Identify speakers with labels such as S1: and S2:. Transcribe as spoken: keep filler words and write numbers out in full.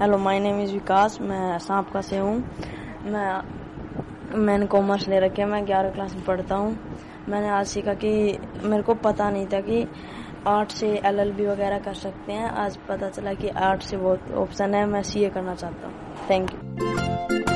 S1: Hello, my name is विकास। मैं सांपका से हूँ। मैं मैंने कॉमर्स ले रखी है। मैं ग्यारह क्लास में पढ़ता हूँ। मैंने आज सीखा कि मेरे को पता नहीं था कि आर्ट से एल एल बी वगैरह कर सकते हैं। आज पता चला कि आर्ट से बहुत ऑप्शन है। मैं सी ए करना चाहता हूँ। Thank you.